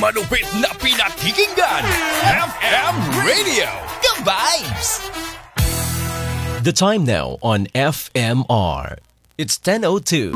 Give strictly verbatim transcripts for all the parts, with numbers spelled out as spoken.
malupit na pinakikinggan. F M Radio, The Vibes! The time now on F M R. It's ten oh two.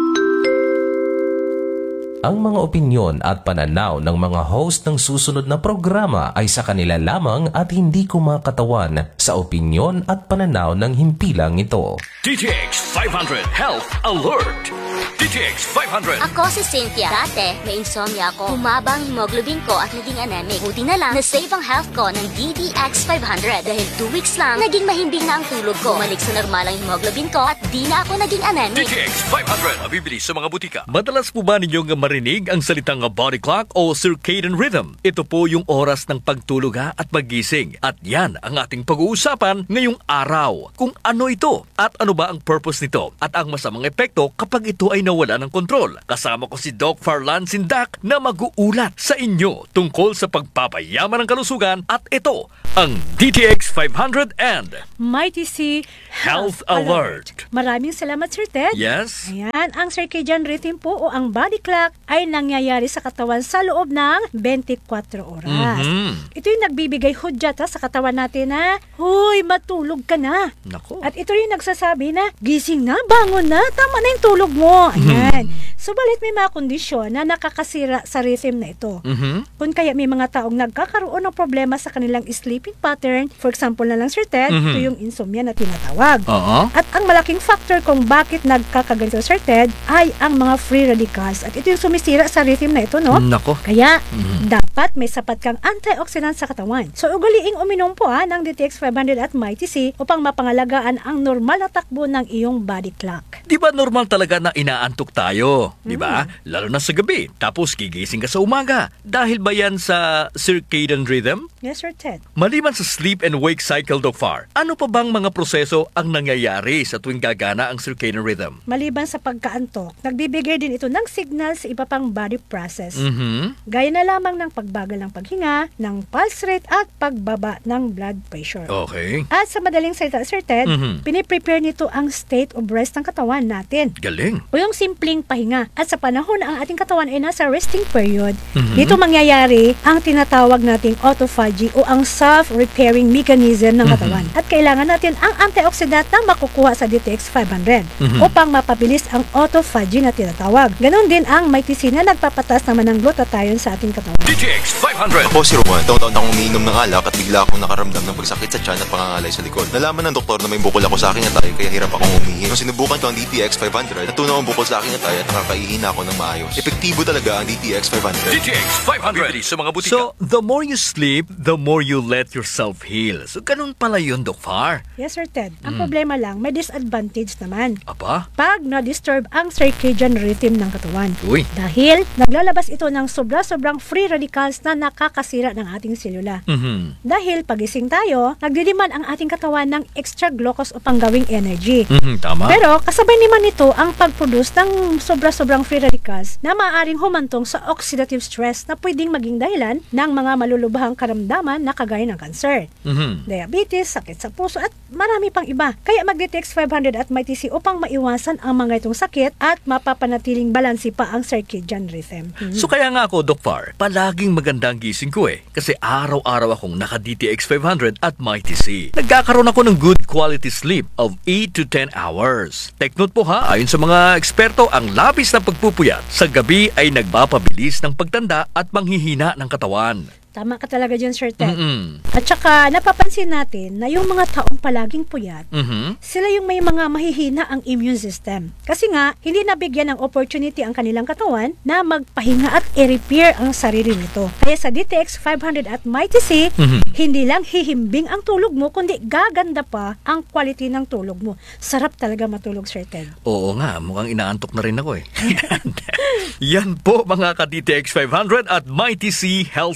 Ang mga opinyon at pananaw ng mga host ng susunod na programa ay sa kanila lamang at hindi kumakatawan sa opinyon at pananaw ng himpilang ito. D T X five hundred Health Alert! D T X five hundred. Ako si Cynthia. Dati, may insomnia ako. Humaba ang hemoglobin ko at naging anemic. Buti na lang, na-save ang health ko ng D T X five hundred. Dahil two weeks lang, naging mahimbing na ang tulog ko. Bumalik sa normal ang hemoglobin ko at di na ako naging anemic. D T X five hundred. Mabibili sa mga butika. Madalas po ba ninyong marinig ang salitang body clock o circadian rhythm? Ito po yung oras ng pagtulog at paggising. At yan ang ating pag-uusapan ngayong araw. Kung ano ito at ano ba ang purpose nito at ang masamang epekto kapag ito ay nawala ng kontrol. Kasama ko si Doc Farlan Sindak na mag-uulat sa inyo tungkol sa pagpapayaman ng kalusugan at ito ang D T X five hundred and Mighty C Health Alert. Maraming salamat, Sir Ted. Yes. Ayan, ang circadian rhythm po o ang body clock ay nangyayari sa katawan sa loob ng twenty-four oras. Mm-hmm. Ito yung nagbibigay hudyat sa katawan natin na, huy, matulog ka na. Nako. At ito yung nagsasabi na, gising na, bangon na, tama na yung tulog mo. Ayan. Subalit may mga kondisyon na nakakasira sa rhythm na ito. Mm-hmm. Kung kaya may mga taong nagkakaroon ng problema sa kanilang sleeping pattern, for example na lang, Sir Ted, Mm-hmm. ito yung insomnia na tinatawag. Oo. At ang malaking factor kung bakit nagkakaganito, Sir Ted, ay ang mga free radicals. At ito yung sumisira sa rhythm na ito, no? Nako. Kaya, Mm-hmm. dapat may sapat kang antioxidant sa katawan. So, ugaliing uminom po ha, ng D T X five hundred at Mighty C upang mapangalagaan ang normal na takbo ng iyong body clock. Di ba normal talaga na inaantok tayo? Di ba? Lalo na sa gabi. Tapos gigising ka sa umaga. Dahil ba yan sa circadian rhythm? Yes, Sir Ted. Maliban sa sleep and wake cycle, Doc Far, ano pa bang mga proseso ang nangyayari sa tuwing gagana ang circadian rhythm? Maliban sa pagkaantok, nagbibigay din ito ng signal sa iba pang body process. Mm-hmm. Gaya na lamang ng pagbagal ng paghinga, ng pulse rate at pagbaba ng blood pressure. Okay. At sa madaling salita, Sir Ted, Mhm. piniprepare nito ang state of rest ng katawan natin. Galing. O yung simpleng pahinga. At sa panahon na ang ating katawan ay nasa resting period, Mhm. dito mangyayari ang tinatawag nating autophagy o ang self-repairing mechanism ng katawan. At kailangan natin ang antioxidant na makukuha sa D T X five hundred Mhm. upang mapabilis ang autophagy na tinatawag. Ganon din ang Mighty C na nagpapatas naman ng glutathione sa ating katawan. D T X five hundred. Ako si Roman, taon-taon akong umiinom ng alak at bigla akong nakaramdam ng pagsakit sa tiyan at pangangalay sa likod. Nalaman ng doktor na may bukol ako sa aking atay kaya hirap akong umihi. Nung sinubukan ko ang D T X five hundred, natunaw ang bukol sa aking atay at nakakaihina ako ng maayos. Epektibo talaga ang D T X five hundred. D T X five hundred. Bibili sa mga butika. So, the more you sleep, the more you let yourself heal. So, ganun pala yun, Doc Far. Yes, Sir Ted. Ang problema lang, may disadvantage naman. Aba? Pag na-disturb ang circadian rhythm ng katawan. Uy. Dahil naglalabas ito ng sobra-sobrang free radicals na nakakasira ng ating selula. Mhm. Dahil pagising tayo, nagdidiman ang ating katawan ng extra glucose upang gawing energy. Mhm, tama. Pero kasabay naman nito ang pag-produce ng sobra-sobrang free radicals na maaaring humantong sa oxidative stress na pwedeng maging dahilan ng mga malulubhang karamdaman na kagaya ng cancer, Mhm. diabetes, sakit sa puso at marami pang iba. Kaya mag-D T X five hundred at Mighty C upang maiwasan ang mga itong sakit at mapapanatiling balanse pa ang circadian rhythm. So kaya nga ako, Doc Far, palaging maganda ang gising ko eh. Kasi araw-araw akong naka-D T X five hundred at Mighty C. Nagkakaroon ako ng good quality sleep of eight to ten hours. Take note po ha, ayon sa mga eksperto, ang labis na pagpupuyat sa gabi ay nagpapabilis ng pagtanda at manghihina ng katawan. Tama ka talaga dyan, Sir Ted. Mm-mm. At saka, napapansin natin na yung mga taong palaging puyat, Mhm. sila yung may mga mahihina ang immune system. Kasi nga, hindi nabigyan ng opportunity ang kanilang katawan na magpahinga at i-repair ang sarili nito. Kaya sa D T X five hundred at Mighty C, Mhm. hindi lang hihimbing ang tulog mo, kundi gaganda pa ang quality ng tulog mo. Sarap talaga matulog, Sir Ted. Oo nga, mukhang inaantok na rin ako eh. Yan po mga ka-D T X five hundred at Mighty C Health listeners.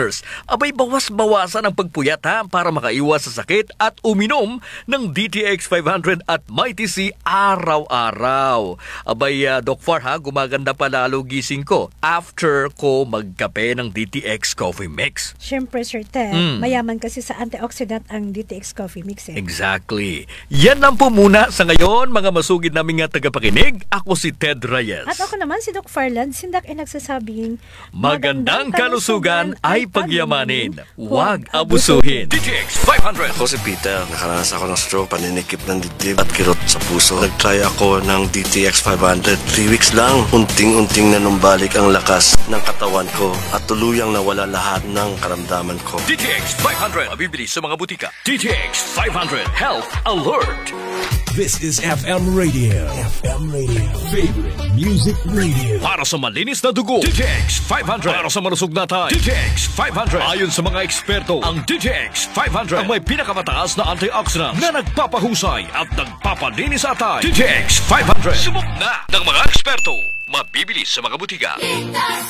listeners, abay bawas-bawasan ang pagpuyat ha, para makaiwas sa sakit at uminom ng D T X five hundred at Mighty C araw-araw. Abay, uh, Doc Far ha, gumaganda pa lalo gising ko after ko magkape ng D T X Coffee Mix. Siyempre, Sir Ted, Mm. mayaman kasi sa antioxidant ang D T X Coffee Mix eh. Exactly. Yan lang po muna sa ngayon, mga masugid naming nga tagapakinig. Ako si Ted Reyes. At ako naman si Doc Farland, sindak ay nagsasabing Magandang kalusugan ay pagyamanin. Huwag abusuhin. D T X five hundred. Ako si Peter, nakaranas ako ng stroke, paninikip ng dibdib at kirot sa puso. Nag-try ako ng D T X five hundred. Three weeks lang, unting-unting na numbalik ang lakas ng katawan ko at tuluyang nawala lahat ng karamdaman ko. D T X five hundred. Mabibili sa mga butika. D T X five hundred Health Alert. This is F M Radio. F M Radio. Favorite Music Radio. Para sa malinis na dugo, D T X five hundred. Para sa malusog na tayo, D T X five hundred. Ayon sa mga eksperto, ang D T X five hundred ang may pinakamataas na antioxidants na nagpapahusay at nagpapalinis sa tayo. D T X five hundred. Subok na ng mga eksperto. Mabibili sa mga butika.